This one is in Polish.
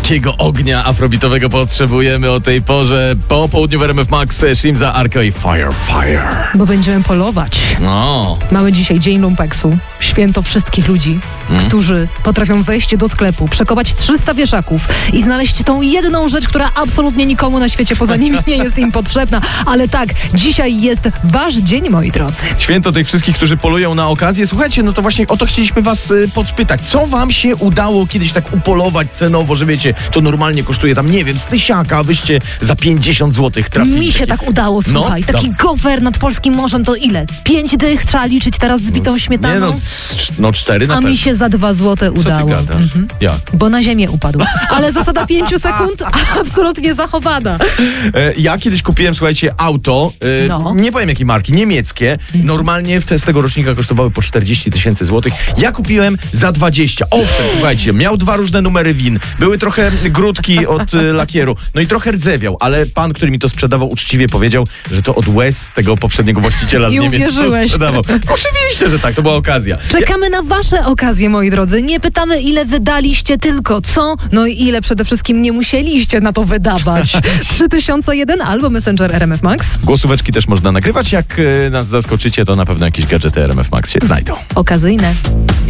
takiego ognia afrobitowego potrzebujemy o tej porze. Po południu w RMF Max Shimza, Arco i Fire. Bo będziemy polować. No. Mamy dzisiaj Dzień Lumpeksu. Święto wszystkich ludzi, którzy potrafią wejść do sklepu, przekopać 300 wieszaków i znaleźć tą jedną rzecz, która absolutnie nikomu na świecie poza nimi nie jest im potrzebna. Ale tak, dzisiaj jest wasz dzień, moi drodzy. Święto tych wszystkich, którzy polują na okazję. Słuchajcie, no to właśnie o to chcieliśmy was podpytać. Co wam się udało kiedyś tak upolować cenowo, że wiecie, to normalnie kosztuje tam, nie wiem, z 1000, a wyście za 50 zł trafili. Mi się tak udało, słuchaj. Taki gower nad polskim morzem to ile? 5 dych trzeba liczyć teraz z bitą śmietaną? Nie 4 na pewno. A mi się za 2 zł udało. Co ty gadasz? Jak? Bo na ziemię upadł. Ale zasada 5 sekund absolutnie zachowana. Ja kiedyś kupiłem, słuchajcie, auto, nie powiem jakiej marki, niemieckie. Normalnie z tego rocznika kosztowały po 40 000 złotych. Ja kupiłem za 20. Owszem, słuchajcie, miał 2 różne numery VIN. Były trochę grudki od lakieru. No i trochę rdzewiał, ale pan, który mi to sprzedawał, uczciwie powiedział, że to od łez tego poprzedniego właściciela z I Niemiec uwierzyłeś. sprzedawał. Oczywiście, że tak, to była okazja. Czekamy na wasze okazje, moi drodzy. Nie pytamy, ile wydaliście, tylko co? No i ile przede wszystkim nie musieliście na to wydawać. 3001 albo Messenger RMF Max. Głosóweczki też można nagrywać. Jak nas zaskoczycie, to na pewno jakieś gadżety RMF Max się znajdą. Okazyjne.